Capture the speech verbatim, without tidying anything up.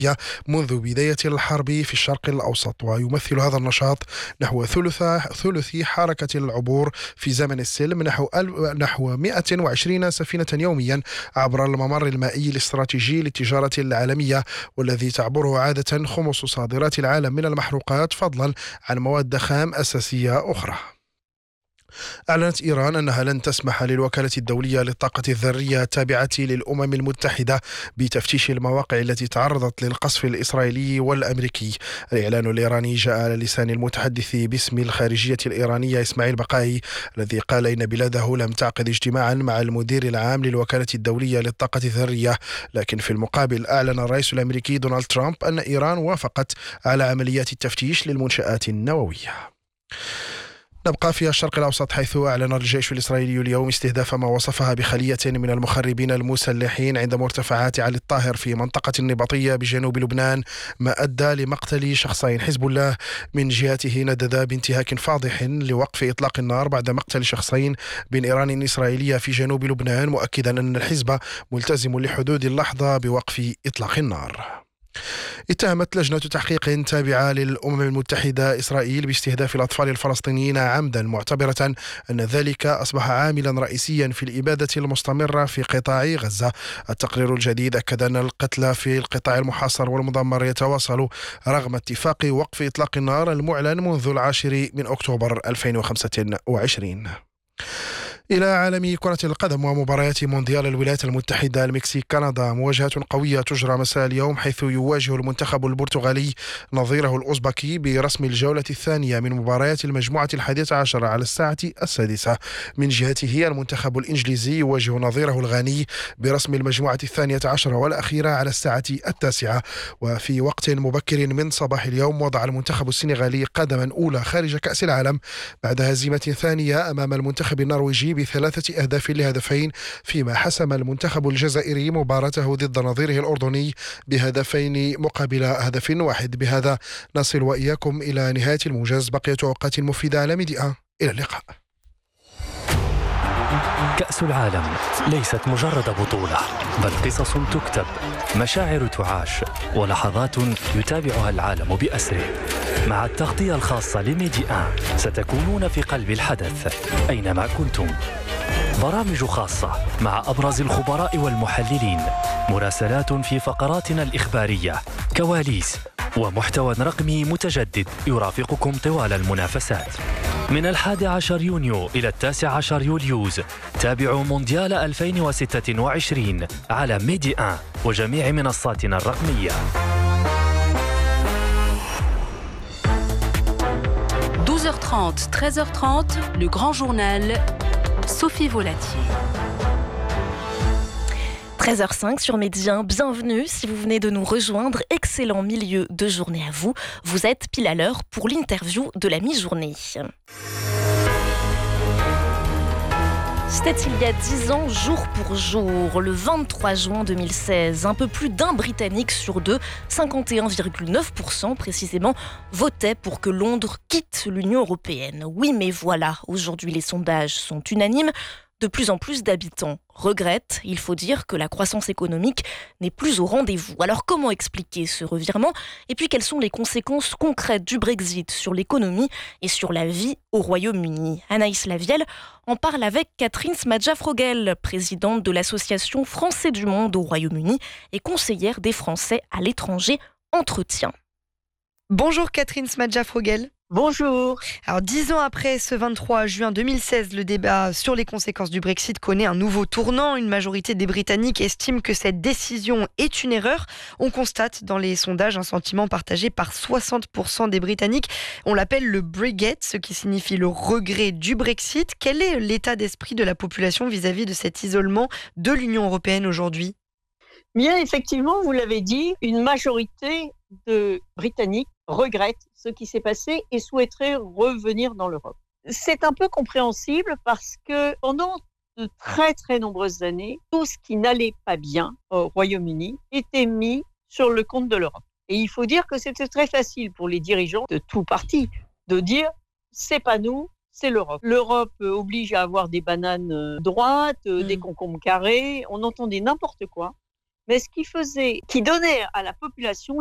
منذ بداية الحرب في الشرق الأوسط، ويمثل هذا النشاط نحو ثلث ثلث حركة العبور في زمن السلم نحو نحو مئة وعشرين سفينة يوميا عبر الممر المائي الاستراتيجي للتجارة العالمية، والذي تعبره عادة خمس صادرات العالم من المحروقات، فضلا عن مواد خام أساسية أخرى. أعلنت إيران أنها لن تسمح للوكالة الدولية للطاقة الذرية التابعة للأمم المتحدة بتفتيش المواقع التي تعرضت للقصف الإسرائيلي والأمريكي. الإعلان الإيراني جاء على لسان المتحدث باسم الخارجية الإيرانية إسماعيل بقائي، الذي قال إن بلاده لم تعقد اجتماعا مع المدير العام للوكالة الدولية للطاقة الذرية، لكن في المقابل أعلن الرئيس الأمريكي دونالد ترامب أن إيران وافقت على عمليات التفتيش للمنشآت النووية. نبقى في الشرق الأوسط، حيث أعلن الجيش الإسرائيلي اليوم استهداف ما وصفها بخلية من المخربين المسلحين عند مرتفعات علي الطاهر في منطقة النبطية بجنوب لبنان، ما أدى لمقتل شخصين. حزب الله من جهته ندد بانتهاك فاضح لوقف إطلاق النار بعد مقتل شخصين بنيران إسرائيلية في جنوب لبنان، مؤكدا أن الحزب ملتزم لحدود اللحظة بوقف إطلاق النار. اتهمت لجنة تحقيق تابعة للأمم المتحدة إسرائيل باستهداف الأطفال الفلسطينيين عمدا، معتبرة أن ذلك أصبح عاملا رئيسيا في الإبادة المستمرة في قطاع غزة. التقرير الجديد أكد أن القتلى في القطاع المحاصر والمدمر يتواصل رغم اتفاق وقف إطلاق النار المعلن منذ العاشر من أكتوبر ألفين وخمسة وعشرين. إلى عالم كرة القدم ومباريات مونديال الولايات المتحدة المكسيك كندا، مواجهة قوية تجرى مساء اليوم، حيث يواجه المنتخب البرتغالي نظيره الأوزبكي برسم الجولة الثانية من مباريات المجموعة الحادية عشر على الساعة السادسة. من جهته المنتخب الإنجليزي يواجه نظيره الغاني برسم المجموعة الثانية عشر والأخيرة على الساعة التاسعة. وفي وقت مبكر من صباح اليوم وضع المنتخب السنغالي قدما أولى خارج كأس العالم بعد هزيمة ثانية أمام المنتخب النرويجي بثلاثة أهداف لهدفين، فيما حسم المنتخب الجزائري مباراته ضد نظيره الأردني بهدفين مقابل هدف واحد. بهذا نصل وإياكم إلى نهاية الموجز. بقية أوقات مفيدة على ميديا، إلى اللقاء. كأس العالم ليست مجرد بطولة، بل قصص تكتب، مشاعر تعاش، ولحظات يتابعها العالم بأسره. مع التغطية الخاصة لميدي آن ستكونون في قلب الحدث أينما كنتم. برامج خاصة مع أبرز الخبراء والمحللين، مراسلات في فقراتنا الإخبارية، كواليس ومحتوى رقمي متجدد يرافقكم طوال المنافسات. من الحادي عشر يونيو إلى التاسع عشر يوليوز تابعوا مونديال ألفين وستة وعشرين على ميدي آن وجميع منصاتنا الرقمية. douze heures trente, treize heures trente, le grand journal, Sophie Volatier. treize heures cinq sur Média, bienvenue si vous venez de nous rejoindre, excellent milieu de journée à vous. Vous êtes pile à l'heure pour l'interview de la mi-journée. C'était il y a dix ans, jour pour jour, le vingt-trois juin deux mille seize. Un peu plus d'un Britannique sur deux, cinquante et un virgule neuf pour cent précisément, votait pour que Londres quitte l'Union européenne. Oui, mais voilà, aujourd'hui les sondages sont unanimes. De plus en plus d'habitants regrettent, il faut dire, que la croissance économique n'est plus au rendez-vous. Alors comment expliquer ce revirement ? Et puis quelles sont les conséquences concrètes du Brexit sur l'économie et sur la vie au Royaume-Uni ? Anaïs Lavielle en parle avec Catherine Smadja-Frogel, présidente de l'association Français du Monde au Royaume-Uni et conseillère des Français à l'étranger. Entretien. Bonjour Catherine Smadja-Frogel. Bonjour. Alors, dix ans après ce vingt-trois juin deux mille seize, le débat sur les conséquences du Brexit connaît un nouveau tournant. Une majorité des Britanniques estime que cette décision est une erreur. On constate dans les sondages un sentiment partagé par soixante pour cent des Britanniques. On l'appelle le Brexit, ce qui signifie le regret du Brexit. Quel est l'état d'esprit de la population vis-à-vis de cet isolement de l'Union européenne aujourd'hui ? Bien, effectivement, vous l'avez dit, une majorité de Britanniques regrette ce qui s'est passé et souhaiterait revenir dans l'Europe. C'est un peu compréhensible parce que pendant de très très nombreuses années, tout ce qui n'allait pas bien au Royaume-Uni était mis sur le compte de l'Europe. Et il faut dire que c'était très facile pour les dirigeants de tout parti de dire « c'est pas nous, c'est l'Europe ». L'Europe oblige à avoir des bananes droites, mmh. des concombres carrés, on entendait n'importe quoi. mais ce qui faisait, qui donnait à la population